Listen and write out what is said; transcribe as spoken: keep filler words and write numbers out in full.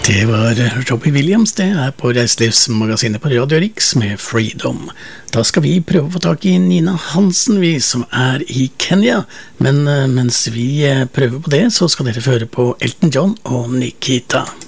Det var Robbie Williams, det er på Reiselivsmagasinet på Radio Rix med Freedom. Da skal vi prøve å få tak i Nina Hansen, vi som er i Kenya. Men mens vi prøver på det, så skal dere føre på Elton John og Nikita.